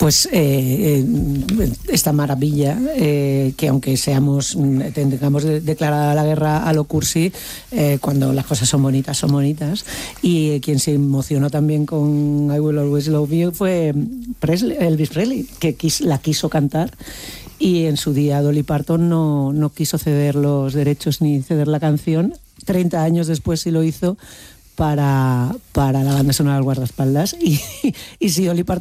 Pues esta maravilla, que aunque tengamos declarada la guerra a lo cursi, cuando las cosas son bonitas, son bonitas. Y quien se emocionó también con I Will Always Love You fue Elvis Presley, que la quiso cantar. Y en su día Dolly Parton no quiso ceder los derechos ni ceder la canción. 30 años después sí lo hizo para la banda sonora del guardaespaldas. Y si Dolly Parton